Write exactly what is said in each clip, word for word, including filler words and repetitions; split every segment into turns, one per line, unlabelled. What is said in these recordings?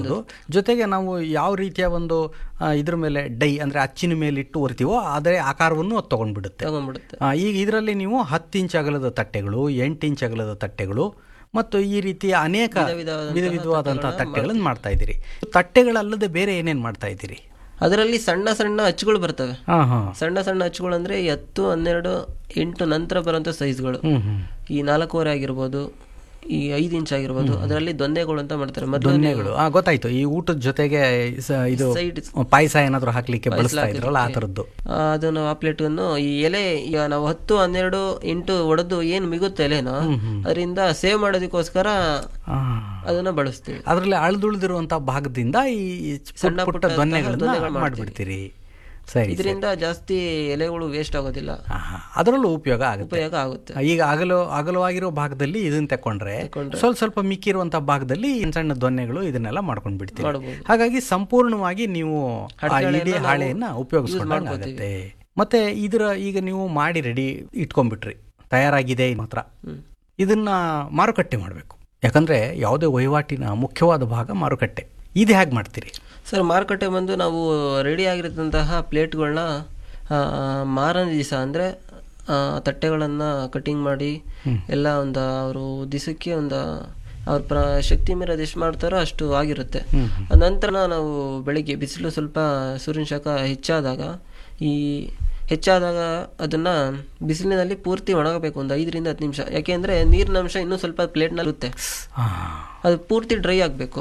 ಬಂದಿರೋದು. ಜೊತೆಗೆ ನಾವು ಯಾವ ರೀತಿಯ ಒಂದು ಇದ್ರ ಮೇಲೆ ಡೈ ಅಂದರೆ ಅಚ್ಚಿನ ಮೇಲೆ ಇಟ್ಟು ಒರ್ತೀವೋ ಅದೇ ಆಕಾರವನ್ನು ಅದು ತೊಗೊಂಡ್ಬಿಡುತ್ತೆ. ಈಗ ಇದರಲ್ಲಿ ನೀವು ಹತ್ತು ಇಂಚ್ ಅಗಲದ ತಟ್ಟೆಗಳು, ಎಂಟು ಇಂಚ್ ಅಗಲದ ತಟ್ಟೆಗಳು ಮತ್ತು ಈ ರೀತಿಯ ಅನೇಕ ವಿಧ ವಿಧವಾದಂತಹ ತಟ್ಟೆಗಳನ್ನು ಮಾಡ್ತಾ ಇದ್ದೀರಿ. ತಟ್ಟೆಗಳಲ್ಲದೆ ಬೇರೆ ಏನೇನು ಮಾಡ್ತಾ ಇದ್ದೀರಿ?
ಅದರಲ್ಲಿ ಸಣ್ಣ ಸಣ್ಣ ಅಚ್ಚುಗಳು ಬರ್ತವೆ. ಸಣ್ಣ ಸಣ್ಣ ಅಚ್ಚುಗಳು ಅಂದ್ರೆ ಈ ಹತ್ತು ಹನ್ನೆರಡು ಎಂಟು ನಂತರ ಬರುವಂತ ಸೈಜ್ಗಳು, ಈ ನಾಲ್ಕೂವರೆ ಆಗಿರ್ಬೋದು, ಈ ಐದು ಇಂಚ್ ಆಗಿರ್ಬೋದು. ಅದರಲ್ಲಿ ದೊನ್ನೆಗಳು ಅಂತ ಮಾಡ್ತಾರೆ.
ದೊನ್ನೆಗಳು ಗೊತ್ತಾಯ್ತು. ಈ ಊಟದ ಜೊತೆಗೆ ಇದು ಪಾಯಸ ಏನಾದ್ರು ಹಾಕ್ಲಿಕ್ಕೆ ಬಳಸ್ತಾ ಇದ್ರಲ್ಲ ಆ ತರದ್ದು.
ಅದನ್ನು ಆ ಪ್ಲೇಟ್ ಅನ್ನು ಈ ಎಲೆ ಈಗ ನಾವು ಹತ್ತು ಹನ್ನೆರಡು ಎಂಟು ಒಡೆದು ಏನ್ ಮಿಗುತ್ತೆ ಎಲೆನೋ ಅದರಿಂದ ಸೇವ್ ಮಾಡೋದಕ್ಕೋಸ್ಕರ ಅದನ್ನ ಬಳಸ್ತೀವಿ.
ಅದರಲ್ಲಿ ಅಳ್ದುಳಿದಿರುವಂತಹ ಭಾಗದಿಂದ ಈ ಸಣ್ಣ ಪುಟ್ಟ ದೊನ್ನೆಗಳನ್ನ ಮಾಡ್ಬಿಡ್ತೀರಿ. ಸರಿ,
ಇದರಿಂದ ಜಾಸ್ತಿ ಎಲೆಗಳು ವೇಸ್ಟ್ ಆಗೋದಿಲ್ಲ,
ಅದರಲ್ಲೂ ಉಪಯೋಗ ಆಗುತ್ತೆ.
ಉಪಯೋಗ ಆಗುತ್ತೆ.
ಈಗ ಅಗಲ ಅಗಲವಾಗಿರೋ ಭಾಗದಲ್ಲಿ ಇದನ್ನ ತಕೊಂಡ್ರೆ ಸ್ವಲ್ಪ ಸ್ವಲ್ಪ ಮಿಕ್ಕಿರುವಂತಹ ಭಾಗದಲ್ಲಿ ಸಣ್ಣ ದೊನ್ನೆಗಳು ಇದನ್ನೆಲ್ಲ ಮಾಡ್ಕೊಂಡ್ ಬಿಡ್ತೀವಿ. ಹಾಗಾಗಿ ಸಂಪೂರ್ಣವಾಗಿ ನೀವು ಇಡೀ ಹಾಳೆಯನ್ನ ಉಪಯೋಗಿಸ್ಕೊಂಡಾಗುತ್ತೆ. ಮತ್ತೆ ಇದರ ಈಗ ನೀವು ಮಾಡಿ ರೆಡಿ ಇಟ್ಕೊಂಡ್ಬಿಟ್ರಿ, ತಯಾರಾಗಿದೆ ಮಾತ್ರ ಇದನ್ನ ಮಾರುಕಟ್ಟೆ ಮಾಡಬೇಕು. ಯಾಕಂದ್ರೆ ಯಾವುದೇ ವಹಿವಾಟಿನ ಮುಖ್ಯವಾದ ಭಾಗ ಮಾರುಕಟ್ಟೆ. ಇದು ಹೇಗೆ ಮಾಡ್ತೀರಿ
ಸರ್? ಮಾರುಕಟ್ಟೆ ಬಂದು ನಾವು ರೆಡಿ ಆಗಿರತಂತಹ ಪ್ಲೇಟ್ಗಳನ್ನ ಮಾರನೇ ದಿವಸ ಅಂದರೆ ತಟ್ಟೆಗಳನ್ನು ಕಟಿಂಗ್ ಮಾಡಿ ಎಲ್ಲ ಒಂದು ಅವರು ದಿವಸಕ್ಕೆ ಒಂದು ಅವ್ರ ಪ್ರ ಶಕ್ತಿ ಮೀರಿ ಎಷ್ಟು ಮಾಡ್ತಾರೋ ಅಷ್ಟು ಆಗಿರುತ್ತೆ. ನಂತರ ನಾವು ಬೆಳಿಗ್ಗೆ ಬಿಸಿಲು ಸ್ವಲ್ಪ ಸೂರ್ಯನ ಶಾಖ ಹೆಚ್ಚಾದಾಗ ಈ ಹೆಚ್ಚಾದಾಗ ಅದನ್ನ ಬಿಸಿಲಿನಲ್ಲಿ ಪೂರ್ತಿ ಒಣಗಬೇಕು ಒಂದು ಐದರಿಂದ ಹತ್ತು ನಿಮಿಷ. ಯಾಕೆಂದ್ರೆ ನೀರಿನ ಅಂಶ ಇನ್ನೂ ಸ್ವಲ್ಪ ಪ್ಲೇಟ್ನಲ್ಲಿ ಇರುತ್ತೆ, ಅದು ಪೂರ್ತಿ ಡ್ರೈ ಆಗಬೇಕು.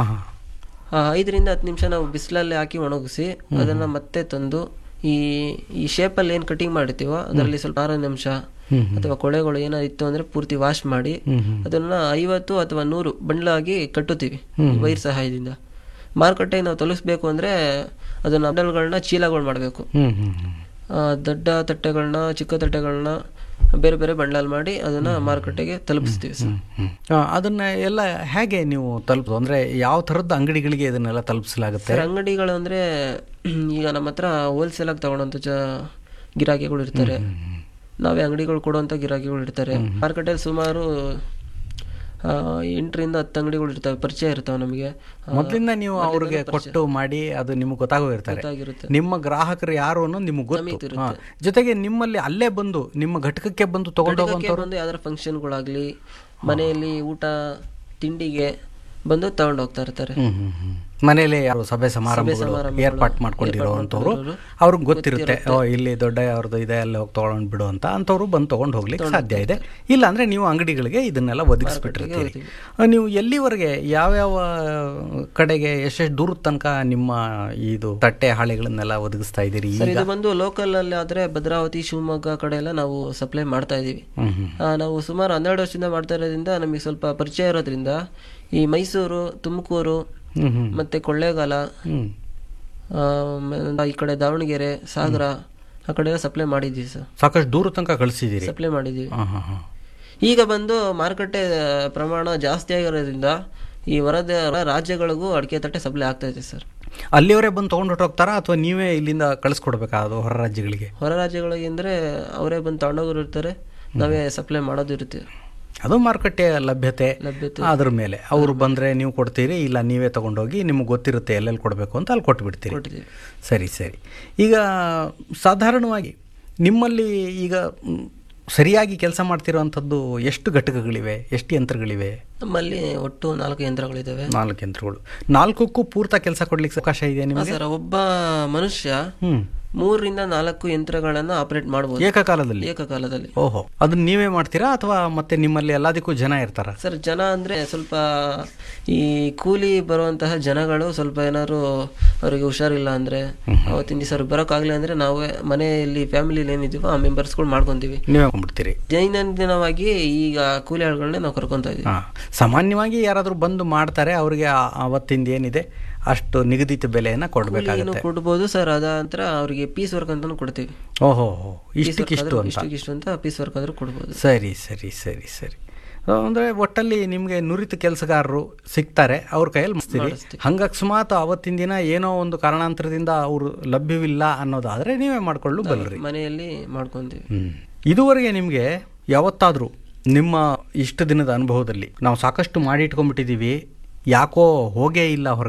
ಐದರಿಂದ ಹತ್ತು ನಿಮಿಷ ನಾವು ಬಿಸಿಲಲ್ಲಿ ಹಾಕಿ ಒಣಗಿಸಿ ಅದನ್ನ ಮತ್ತೆ ತಂದು ಈ ಈ ಶೇಪಲ್ಲಿ ಏನು ಕಟಿಂಗ್ ಮಾಡಿರ್ತೀವೋ ಅದರಲ್ಲಿ ಸ್ವಲ್ಪ ಆರನೇ ಅಂಶ ಅಥವಾ ಕೊಳೆಗಳು ಏನಾದ್ರು ಇತ್ತು ಅಂದ್ರೆ ಪೂರ್ತಿ ವಾಶ್ ಮಾಡಿ ಅದನ್ನ ಐವತ್ತು ಅಥವಾ ನೂರು ಬಂಡ್ಲಾಗಿ ಕಟ್ಟುತ್ತೀವಿ ವೈರ್ ಸಹಾಯದಿಂದ. ಮಾರುಕಟ್ಟೆಗೆ ನಾವು ತಲುಪಿಸ್ಬೇಕು ಅಂದ್ರೆ ಅದನ್ನ ಬಂಡಲ್ಗಳನ್ನ ಚೀಲಗಳು ಮಾಡಬೇಕು. ದೊಡ್ಡ ತಟ್ಟೆಗಳನ್ನ ಚಿಕ್ಕ ತಟ್ಟೆಗಳನ್ನ ಬೇರೆ ಬೇರೆ ಬಂಡಲ್ ಮಾಡಿ ಅದನ್ನ ಮಾರುಕಟ್ಟೆಗೆ ತಲುಪಿಸ್ತೀವಿ ಸರ್.
ಅದನ್ನ ಎಲ್ಲ ಹೇಗೆ ನೀವು ತಲುಪೋದು ಅಂದ್ರೆ ಯಾವ ತರದ ಅಂಗಡಿಗಳಿಗೆ ಇದನ್ನೆಲ್ಲ ತಲುಪಿಸಲಾಗುತ್ತೆ?
ಅಂಗಡಿಗಳು ಅಂದ್ರೆ ಈಗ ನಮ್ಮ ಹತ್ರ ಹೋಲ್ಸೇಲ್ ಆಗಿ ತಗೊಳ್ಳೋಂಥ ಗಿರಾಕಿಗಳು ಇರ್ತಾರೆ, ನಾವೇ ಅಂಗಡಿಗಳು ಕೊಡುವಂತ ಗಿರಾಕಿಗಳು ಇರ್ತಾರೆ. ಮಾರುಕಟ್ಟೆಯಲ್ಲಿ ಸುಮಾರು ಎಂಟರಿಂದ ಹತ್ತು ಅಂಗಡಿಗಳು ಇರ್ತವೆ, ಪರಿಚಯ ಇರ್ತಾವೆ ನಮಗೆ.
ಮೊದಲಿಂದ ನೀವು ಅವ್ರಿಗೆ ಕೊಟ್ಟು ಮಾಡಿ ಅದು ನಿಮ್ಗೆ ಗೊತ್ತಾಗಿರ್ತಾರೆ, ನಿಮ್ಮ ಗ್ರಾಹಕರು ಯಾರು ಅನ್ನೋದು ನಿಮ್ಗೆ ಗೊತ್ತು. ಜೊತೆಗೆ ನಿಮ್ಮಲ್ಲಿ ಅಲ್ಲೇ ಬಂದು ನಿಮ್ಮ ಘಟಕಕ್ಕೆ ಬಂದು ತಗೊಂಡು
ಬಂದು ಯಾವ್ದಾರ ಫಂಕ್ಷನ್ಗಳಾಗ್ಲಿ ಮನೆಯಲ್ಲಿ ಊಟ ತಿಂಡಿಗೆ ಬಂದು ತಗೊಂಡು ಹೋಗ್ತಾ ಇರ್ತಾರೆ.
ಮನೇಲಿ ಯಾರು ಸಭೆ ಸಮಾರಂಭಗಳು ಏರ್ಪಾಟ್ ಮಾಡ್ಕೊಂಡಿರೋವಂಥವ್ರು ಅವ್ರಿಗೆ ಗೊತ್ತಿರುತ್ತೆ, ಓ ಇಲ್ಲಿ ದೊಡ್ಡ ಅವ್ರದ್ದು ಇದೆ ಅಲ್ಲಿ ಹೋಗಿ ತೊಗೊಂಡು ಬಿಡು ಅಂತ ಅಂಥವ್ರು ಬಂದು ತೊಗೊಂಡು ಹೋಗ್ಲಿಕ್ಕೆ ಸಾಧ್ಯ ಇದೆ. ಇಲ್ಲ ಅಂದ್ರೆ ನೀವು ಅಂಗಡಿಗಳಿಗೆ ಇದನ್ನೆಲ್ಲ ಒದಗಿಸ್ಬಿಟ್ಟಿರ್ತೀರಿ. ನೀವು ಎಲ್ಲಿವರೆಗೆ ಯಾವ್ಯಾವ ಕಡೆಗೆ ಎಷ್ಟೆಷ್ಟು ದೂರದ ತನಕ ನಿಮ್ಮ ಇದು ತಟ್ಟೆ ಹಾಳೆಗಳನ್ನೆಲ್ಲ ಒದಗಿಸ್ತಾ ಇದ್ದೀರಿ?
ಇದು ಬಂದು ಲೋಕಲ್ ಅಲ್ಲಿ ಆದ್ರೆ ಭದ್ರಾವತಿ ಶಿವಮೊಗ್ಗ ಕಡೆ ಎಲ್ಲ ನಾವು ಸಪ್ಲೈ ಮಾಡ್ತಾ ಇದೀವಿ. ನಾವು ಸುಮಾರು ಹನ್ನೆರಡು ವರ್ಷದಿಂದ ಮಾಡ್ತಾ ಇರೋದ್ರಿಂದ ನಮಗೆ ಸ್ವಲ್ಪ ಪರಿಚಯ ಇರೋದ್ರಿಂದ ಈ ಮೈಸೂರು, ತುಮಕೂರು ಮತ್ತೆ ಕೊಳ್ಳೇಗಾಲ, ಈ ಕಡೆ ದಾವಣಗೆರೆ, ಸಾಗರ ಆ ಕಡೆ ಸಪ್ಲೈ ಮಾಡಿದೀವಿ ಸರ್.
ಸಾಕಷ್ಟು ದೂರ ತನಕ ಕಳಿಸಿದೀರಿ,
ಸಪ್ಲೈ ಮಾಡಿದೀವಿ. ಈಗ ಬಂದು ಮಾರುಕಟ್ಟೆ ಪ್ರಮಾಣ ಜಾಸ್ತಿ ಆಗಿರೋದ್ರಿಂದ ಈ ಹೊರದ ರಾಜ್ಯಗಳಿಗೂ ಅಡಿಕೆ ತಟ್ಟೆ ಸಪ್ಲೈ ಆಗ್ತಾ ಇದೆ ಸರ್.
ಅಲ್ಲಿಯವರೇ ಬಂದು ತಗೊಂಡು ಹೊರಟೋಗ್ತಾರಾ ಅಥವಾ ನೀವೇ ಇಲ್ಲಿಂದ ಕಳಿಸ್ಕೊಡ್ಬೇಕಾದ ಹೊರ ರಾಜ್ಯಗಳಿಗೆ?
ಹೊರ ರಾಜ್ಯಗಳಿಗೆ ಅಂದ್ರೆ ಅವರೇ ಬಂದು ತಗೊಂಡೋಗೋರು ಇರ್ತಾರೆ, ನಾವೇ ಸಪ್ಲೈ ಮಾಡೋದು ಇರುತ್ತೆ.
ಅದು ಮಾರುಕಟ್ಟೆಯ ಲಭ್ಯತೆ ಅದ್ರ ಮೇಲೆ ಅವರು ಬಂದರೆ ನೀವು ಕೊಡ್ತೀರಿ, ಇಲ್ಲ ನೀವೇ ತೊಗೊಂಡೋಗಿ ನಿಮ್ಗೆ ಗೊತ್ತಿರುತ್ತೆ ಎಲ್ಲೆಲ್ಲಿ ಕೊಡಬೇಕು ಅಂತ ಅಲ್ಲಿ ಕೊಟ್ಟು ಬಿಡ್ತೀರಿ. ಸರಿ ಸರಿ. ಈಗ ಸಾಧಾರಣವಾಗಿ ನಿಮ್ಮಲ್ಲಿ ಈಗ ಸರಿಯಾಗಿ ಕೆಲಸ ಮಾಡ್ತಿರೋವಂಥದ್ದು ಎಷ್ಟು ಘಟಕಗಳಿವೆ, ಎಷ್ಟು ಯಂತ್ರಗಳಿವೆ?
ನಮ್ಮಲ್ಲಿ ಒಟ್ಟು ನಾಲ್ಕು ಯಂತ್ರಗಳಿದ್ದಾವೆ.
ನಾಲ್ಕು ಯಂತ್ರಗಳು. ನಾಲ್ಕಕ್ಕೂ ಪೂರ್ತ ಕೆಲಸ ಕೊಡ್ಲಿಕ್ಕೆ ಅವಕಾಶ ಇದೆ ನಿಮಗೆ?
ಸರ್, ಒಬ್ಬ ಮನುಷ್ಯ ಮೂರರಿಂದ ನಾಲ್ಕು ಯಂತ್ರಗಳನ್ನ ಆಪರೇಟ್ ಮಾಡಬಹುದು
ಏಕಕಾಲದಲ್ಲಿ.
ಏಕಕಾಲದಲ್ಲಿ
ಓಹೋ, ಅದನ್ನ ನೀವೇ ಮಾಡ್ತೀರಾ ಅಥವಾ ಮತ್ತೆ ನಿಮ್ಮಲ್ಲಿ ಎಲ್ಲದಕ್ಕೂ ಜನ ಇರ್ತಾರ?
ಸರ್, ಜನ ಅಂದ್ರೆ ಸ್ವಲ್ಪ ಈ ಕೂಲಿ ಬರುವಂತಹ ಜನಗಳು ಸ್ವಲ್ಪ ಏನಾದ್ರು ಅವರಿಗೆ ಹುಷಾರಿಲ್ಲ ಅಂದ್ರೆ ಅವತ್ತಿನ ದಿವಸ ಬರೋಕ್ಕಾಗ್ಲಿ ಅಂದ್ರೆ ನಾವೇ ಮನೆಯಲ್ಲಿ ಫ್ಯಾಮಿಲಿ ಏನಿದೀವೋ ಆ ಮೆಂಬರ್ಸ್ಗಳು ಮಾಡ್ಕೊಂತೀವಿ,
ನೀವೇ ಮಾಡ್ಬಿಡ್ತೀರಿ.
ದೈನಂದಿನವಾಗಿ ಈಗ ಕೂಲಿ ಆಳುಗಳನ್ನೇ ನಾವು ಕರ್ಕೊಂತ ಇದೀವಿ.
ಸಾಮಾನ್ಯವಾಗಿ ಯಾರಾದ್ರೂ ಬಂದು ಮಾಡ್ತಾರೆ, ಅವ್ರಿಗೆ ಅವತ್ತಿಂದ ಏನಿದೆ ಅಷ್ಟು ನಿಗದಿತ ಬೆಲೆಯನ್ನ ಕೊಡಬೇಕಾಗುತ್ತೆ.
ಕೊಡ್ಬೋದು ಸರ್. ಅದ ನಂತರ ಅವ್ರಿಗೆ ಪೀಸ್ ವರ್ಕ್ ಅಂತಾನು ಕೊಡ್ತೀವಿ.
ಓಹೋ, ಇಷ್ಟಕ್ಕಿಷ್ಟು
ಇಷ್ಟು ಅಂತ ಪೀಸ್ ವರ್ಕ್ ಆದ್ರೂ ಕೊಡ್ಬೋದು.
ಸರಿ ಸರಿ ಸರಿ ಸರಿ. ಅಂದ್ರೆ ಒಟ್ಟಲ್ಲಿ ನಿಮ್ಗೆ ನುರಿತ ಕೆಲಸಗಾರರು ಸಿಗ್ತಾರೆ, ಅವ್ರ ಕೈಯಲ್ಲಿ ಮಾಡಿಸ್ತೀರಿ. ಹಂಗ ಅಕಸ್ಮಾತ್ ಅವತ್ತಿನ ದಿನ ಏನೋ ಒಂದು ಕಾರಣಾಂತರದಿಂದ ಅವರು ಲಭ್ಯವಿಲ್ಲ ಅನ್ನೋದಾದ್ರೆ ನೀವೇ ಮಾಡ್ಕೊಳ್ಳು ಬಲ್ರಿ,
ಮನೆಯಲ್ಲಿ ಮಾಡ್ಕೊಂತೀವಿ.
ಹ್ಮ್. ಇದುವರೆಗೆ ನಿಮ್ಗೆ ಯಾವತ್ತಾದ್ರೂ ನಿಮ್ಮ ಇಷ್ಟು ದಿನದ ಅನುಭವದಲ್ಲಿ ನಾವು ಸಾಕಷ್ಟು ಮಾಡಿ ಇಟ್ಕೊಂಡ್ಬಿಟ್ಟಿದೀವಿ, ಯಾಕೋ ಹೋಗೇ ಇಲ್ಲ ಹೊರಗೆ